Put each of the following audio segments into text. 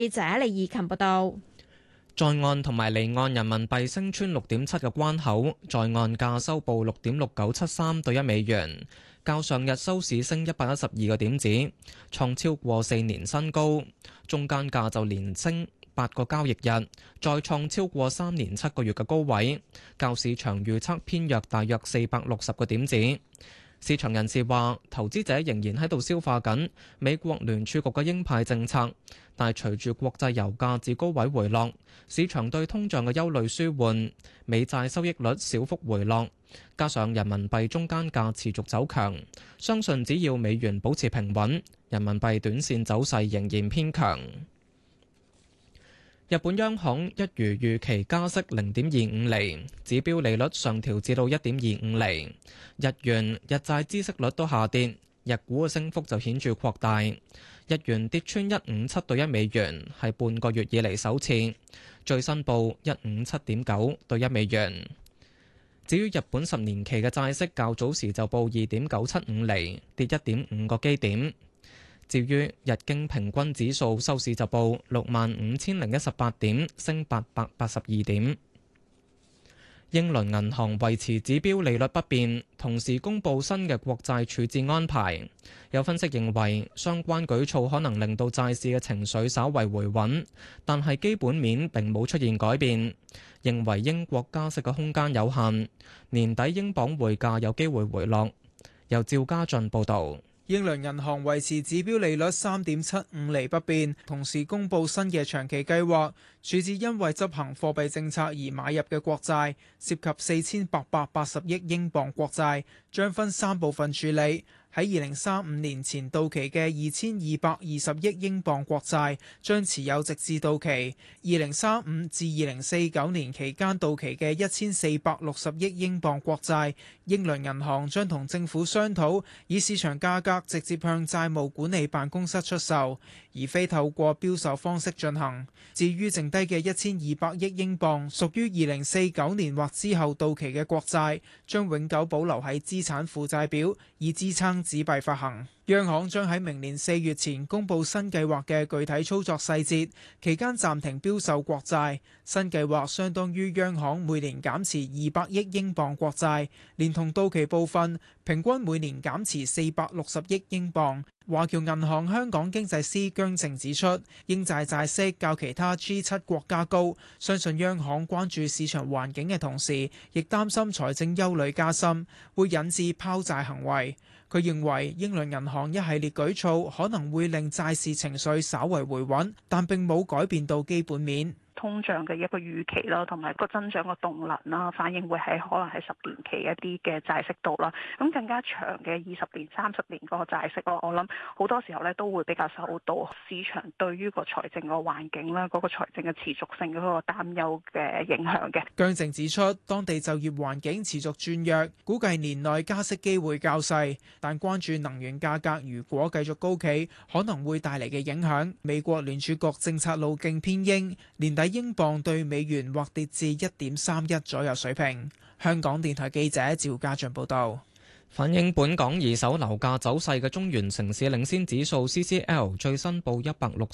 記者李義琴報道。 在岸同埋離岸人民幣升穿6.7嘅關口，在岸價收報6.6973對一美元，較上日收市升112個點子，創超過4年新高。中間價就連升8個交易日，再創超過3年7個月嘅高位，較市場預測偏弱大約460個點子。市場人士話，投資者仍然喺度消化緊美國聯儲局嘅鷹派政策，但係隨住國際油價自高位回落，市場對通脹嘅憂慮舒緩，美債收益率小幅回落，加上人民幣中間價持續走強，相信只要美元保持平穩，人民幣短線走勢仍然偏強。日本央行一如預期加息0.25厘，指標利率上調至到1.25厘。日元、日債孳息率都下跌，日股嘅升幅就顯著擴大。日元跌穿157對一美元，係半個月以嚟首次，最新報157.9對一美元。至於日本10年期嘅債息，較早時就報2.975厘，跌1.5個基點。至於日經平均指數收市就報65,018點，升882點。英倫銀行維持指標利率不變，同時公布新嘅國債處置安排。有分析認為，相關舉措可能令到債市嘅情緒稍為回穩，但係基本面並冇出現改變。認為英國加息嘅空間有限，年底英鎊匯價有機會回落。由趙家俊報導。 英倫銀行維持指標利率3.75厘不變，同時公布新嘅長期計劃，處置因為執行貨幣政策而買入嘅國債，涉及4880億英鎊國債，將分3部分處理。喺2035年前到期嘅2220億英鎊國債將持有直至到期；2035至2049年期間到期嘅1460億英鎊國債，英倫銀行將同政府商討，以市場價格直接向債務管理辦公室出售，而非透過標售方式進行。至於剩低嘅1200億英鎊，屬於2049年或之後到期嘅國債，將永久保留喺資產負債表，以支撐紙幣發行。央行將喺明年4月前公布新計劃嘅具體操作細節，期間暫停標售國債。新計劃相當於央行每年減持200億英鎊國債，連同到期部分，平均每年減持460億英鎊。華僑銀行香港經濟師姜正指出，英債債息較其他 G7 國家高，相信央行關注市場環境嘅同時，亦擔心財政憂慮加深，會引致拋債行為。佢認為英倫銀行一系列舉措可能會令債市情緒稍為回穩，但並冇改變到基本面。 通脹嘅一個預期啦，同埋個增長嘅動能啦，反映會喺可能係10年期一啲嘅債息度啦。咁更加長嘅20年、30年嗰個債息咯，我諗好多時候咧都會比較受到市場對於個財政個環境啦、嗰個財政嘅持續性嘅嗰個擔憂嘅影響嘅。 姜正指出，當地就業環境持續轉弱，估計年內加息機會較細，但關注能源價格如果繼續高企，可能會帶嚟嘅影響。美國聯儲局政策路徑偏鷹，年底英鎊對美元或跌至1.31左右水平。香港電台記者趙家俊報道。 反映本港二手樓價走勢嘅中原城市領先指數 CCL 最新報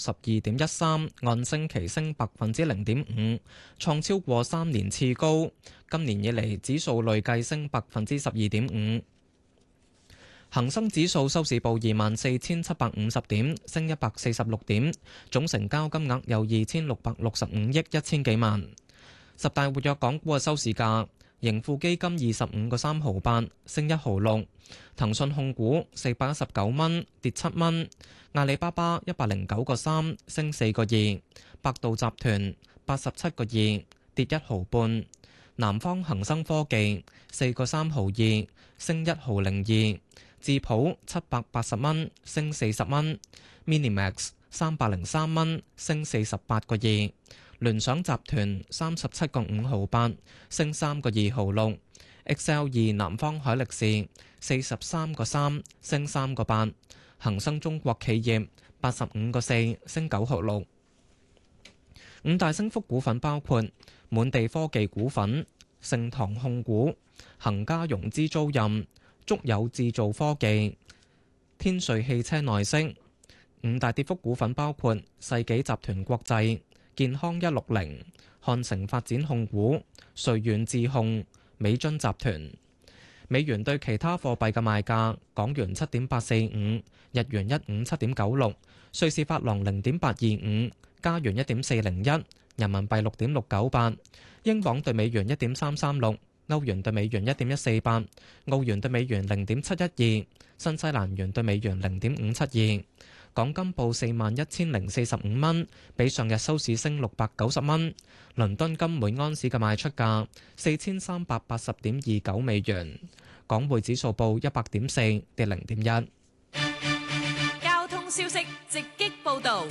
162.13，按星期升0.5%，創超過3年次高。今年以嚟指數累計升12.5%。恒生指數收市報24,750點，升146點，總成交金額有2,665億1千幾萬。十大活躍港股嘅收市價，盈富基金25個3毫8，升1毫6；騰訊控股419蚊，跌7蚊；阿里巴巴109個3，升4個2；百度集團87個2，跌1毫半；南方恒生科技4個3毫2，升1毫02；智普780蚊，升40蚊；Minimax 303蚊，升48個2；聯想集團37個5毫8，升3個2毫6；XL2 南方海力士43個3，升3個8；恒生中國企業85個4，升9毫6。五大升幅股份包括滿地科技股份、盛唐控股、恒嘉融資租賃、足友智造科技、天瑞汽車內飾、 五大跌幅股份包括世紀集團國際、健康160、漢城發展控股、瑞遠智控、美津集團。美元對其他貨幣嘅賣價：港元7.845，日元157.96，瑞士法郎0.825，加元1.401，人民幣6.698，英鎊對美元1.336，歐元對美元1.148，澳元對美元0.712，新西蘭元對美元0.572。港金報41,045蚊，比上日收市升690蚊。倫敦金每安士嘅賣出價4380.29美元。港匯指數報100.4，跌0.1。 交通消息直擊報導。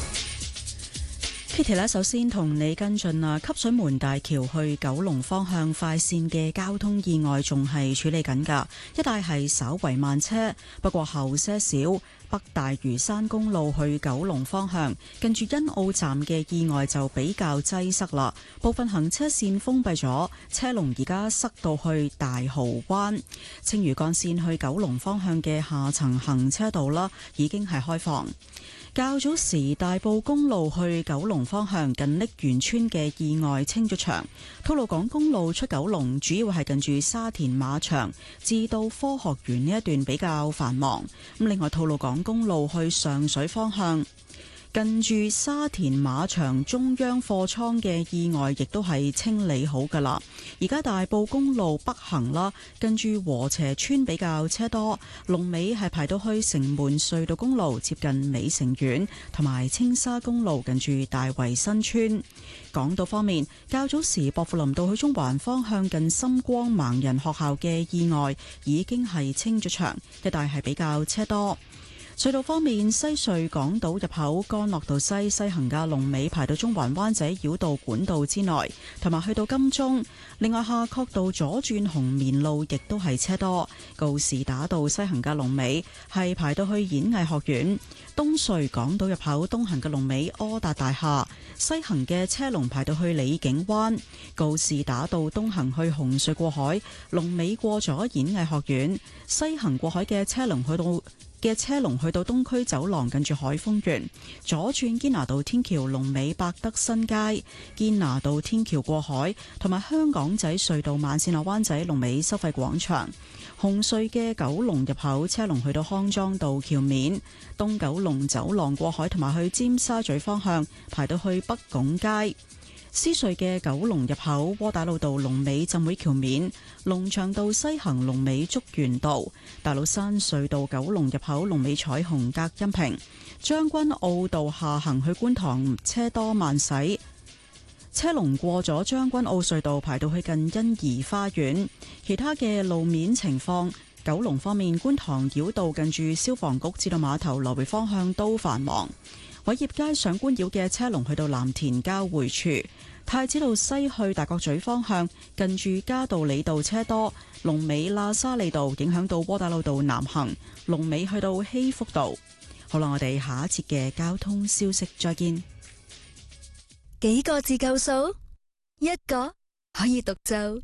Kitty 呢，首先同你跟進啊，汲水門大橋去九龍方向快線嘅交通意外仲係處理緊㗎，一帶係稍為慢車，不過後些少。北大嶼山公路去九龍方向，近住欣澳站嘅意外就比較擠塞啦，部分行車線封閉咗，車龍而家塞到去大蠔灣。青嶼幹線去九龍方向嘅下層行車道啦，已經係開放。較早時大埔公路去九龍方向近瀝源村嘅意外清咗場，吐露港公路出九龍主要係近住沙田馬場至到科學園呢一段比較繁忙。咁另外吐露港公路去上水方向近住沙田馬場中央貨倉嘅意外亦都係清理好噶啦。而家大埔公路北行啦，近住禾輋村比較車多，龍尾係排到去城門隧道公路接近美城苑，同埋青沙公路近住大圍新村。港島方面，較早時薄扶林道去中環方向近深光盲人學校嘅意外已經係清咗場，一帶係比較車多。隧道方面，西隧港島入口干諾道西行嘅龍尾排到中環灣仔繞道管道之內，同埋去到金鐘。另外，夏慤道左轉紅棉路亦都係車多，告士打道西行嘅龍尾係排到去演藝學院。東隧港島入口東行嘅龍尾柯達大廈，西行嘅車龍排到去李景灣。告士打道東行去紅隧過海，龍尾過咗演藝學院。西行過海嘅車龍去到東區走廊近住海峰園，左轉堅拿道天橋龍尾百德新街，堅拿道天橋過海同埋香港仔隧道慢線落灣仔龍尾收費廣場。紅隧嘅九龍入口車龍去到康莊道橋面，東九龍走廊過海同埋去尖沙咀方向排到去北拱街。獅隧嘅九龍入口窩打老道龍尾浸會橋面，龍翔道西行龍尾竹園道，大老山隧道九龍入口龍尾彩虹隔音屏，將軍澳道下行去觀塘車多慢駛，車龍過咗將軍澳隧道排到去近欣怡花園。其他嘅路面情況，九龍方面，觀塘繞道近住消防局至到碼頭來回方向都繁忙。偉業街上官繞嘅車龍去到藍田交匯處，太子道西去大角咀方向近住嘉道理道車多，龍尾喇沙利道影響到窩打老道南行，龍尾去到希福道。好啦，我哋下一節嘅交通消息再見。 幾個字夠數？一個可以獨奏，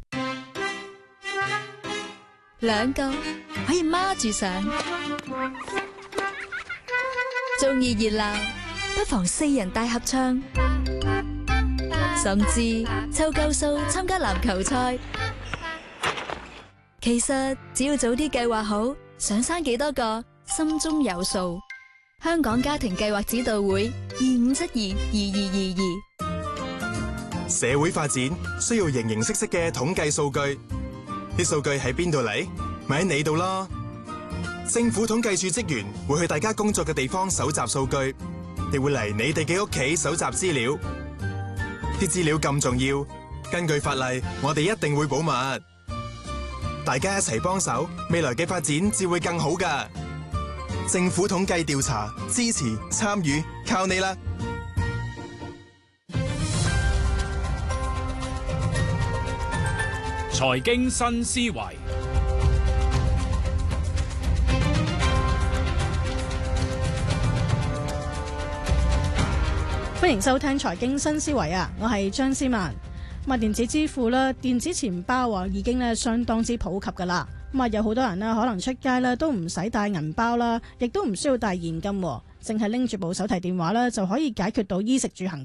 兩個可以孖住上，中意熱鬧不妨4人大合唱，甚至湊夠數參加籃球賽。其實只要早啲計劃好，想生幾多個，心中有數。香港家庭計劃指導會25722222。 社會發展需要形形色色嘅統計數據，啲數據喺邊度嚟？咪喺你度咯。政府統計處職員會去大家工作嘅地方搜集數據，亦會嚟你哋嘅屋企搜集資料。啲資料咁重要，根據法例，我哋一定會保密。大家一齊幫手，未來嘅發展至會更好㗎。政府統計調查，支持參與，靠你啦！ 財經新思維， 歡迎收聽財經新思維啊！我係張思曼。咁電子支付啦，電子錢包啊，已經咧相當之普及噶啦。咁有好多人咧，可能出街咧都唔使帶銀包啦，亦都唔需要帶現金， 淨係拎住部手提電話咧就可以解決到衣食住行。